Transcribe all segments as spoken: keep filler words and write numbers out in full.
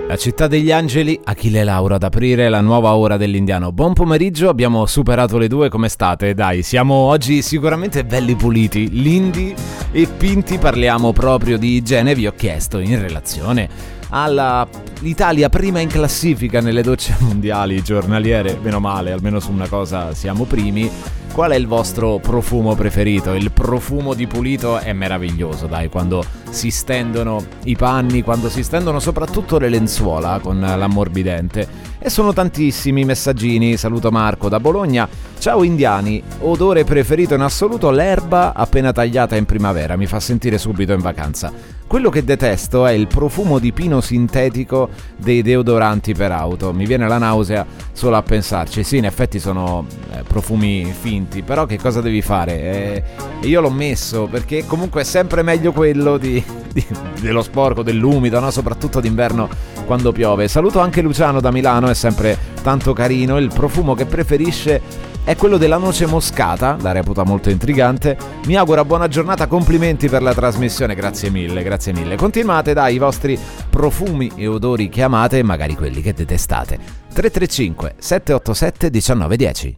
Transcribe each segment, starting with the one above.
La città degli angeli, Achille Lauro ad aprire la nuova ora dell'Indiano. Buon pomeriggio, abbiamo superato le due, come state? Dai, siamo oggi sicuramente belli puliti, lindi e pinti, parliamo proprio di igiene. Vi ho chiesto in relazione alla l'Italia prima in classifica nelle docce mondiali giornaliere, meno male, almeno su una cosa siamo primi. Qual è il vostro profumo preferito? Il profumo di pulito è meraviglioso, dai, quando si stendono i panni, quando si stendono soprattutto le lenzuola con l'ammorbidente. E sono tantissimi i messaggini. Saluto Marco da Bologna. Ciao indiani, odore preferito in assoluto l'erba appena tagliata in primavera, mi fa sentire subito in vacanza. Quello che detesto è il profumo di pino sintetico dei deodoranti per auto, mi viene la nausea solo a pensarci. Sì, in effetti sono eh, profumi finti, però che cosa devi fare? E eh, io l'ho messo perché comunque è sempre meglio quello di, di, dello sporco, dell'umido, no? Soprattutto d'inverno quando piove. Saluto anche Luciano da Milano, è sempre tanto carino. Il profumo che preferisce è quello della noce moscata, la reputa molto intrigante. Mi augura buona giornata, complimenti per la trasmissione, grazie mille, grazie mille. Continuate, dai, i vostri profumi e odori che amate e magari quelli che detestate. tre tre cinque sette otto sette uno nove uno zero.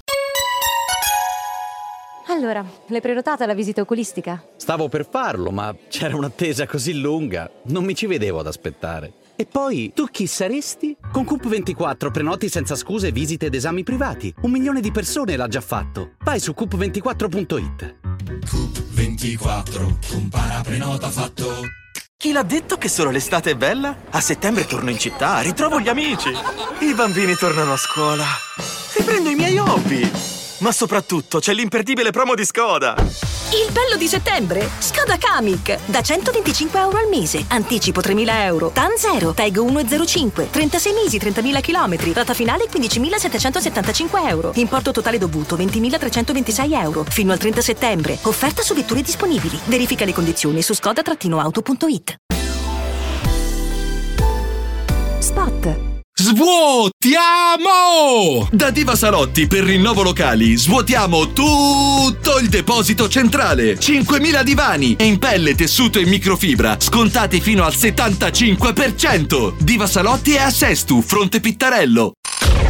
Allora, l'hai prenotata la visita oculistica? Stavo per farlo, ma c'era un'attesa così lunga, non mi ci vedevo ad aspettare. E poi, tu chi saresti? Con Coop ventiquattro prenoti senza scuse visite ed esami privati. Un milione di persone l'ha già fatto. Vai su coop ventiquattro punto it. Coop ventiquattro, compara prenota fatto. Chi l'ha detto che solo l'estate è bella? A settembre torno in città, ritrovo gli amici. I bambini tornano a scuola. Riprendo i miei hobby. Ma soprattutto c'è l'imperdibile promo di Skoda. Il bello di settembre? Skoda Kamiq. Da centoventicinque euro al mese. Anticipo tremila euro. T A N zero. Tag uno virgola zero cinque. trentasei mesi, trentamila chilometri. Rata finale quindicimilasettecentosettantacinque euro. Importo totale dovuto ventimilatrecentoventisei euro. Fino al trenta settembre. Offerta su vetture disponibili. Verifica le condizioni su skoda auto punto it. Spot. Svuotiamo! Da Diva Salotti per rinnovo locali svuotiamo tutto il deposito centrale. cinquemila divani in pelle, tessuto e microfibra scontati fino al settantacinque per cento. Diva Salotti è a Sestu, Fronte Pittarello.